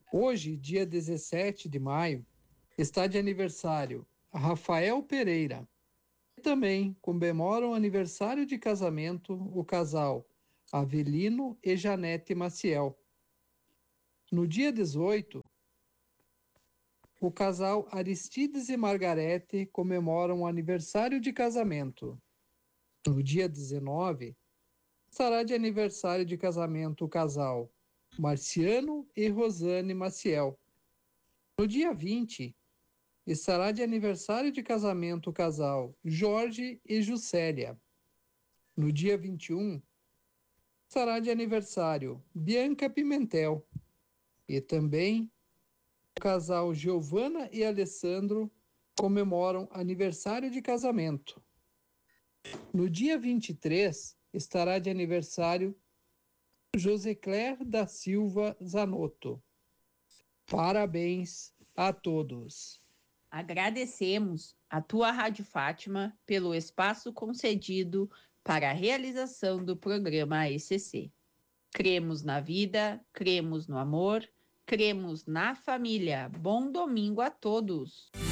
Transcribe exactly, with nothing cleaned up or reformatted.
Hoje, dia dezessete de maio, está de aniversário Rafael Pereira. Também comemoram o aniversário de casamento o casal Avelino e Janete Maciel. No dia dezoito, o casal Aristides e Margarete comemoram o aniversário de casamento. No dia dezenove, estará de aniversário de casamento o casal Marciano e Rosane Maciel. No dia vinte, estará de aniversário de casamento o casal Jorge e Juscelia. No dia vinte e um, estará de aniversário Bianca Pimentel. E também o casal Giovana e Alessandro comemoram aniversário de casamento. No dia vinte e três, estará de aniversário Josecler da Silva Zanotto. Parabéns a todos. Agradecemos a tua Rádio Fátima pelo espaço concedido para a realização do programa A E C C. Cremos na vida, cremos no amor, cremos na família. Bom domingo a todos!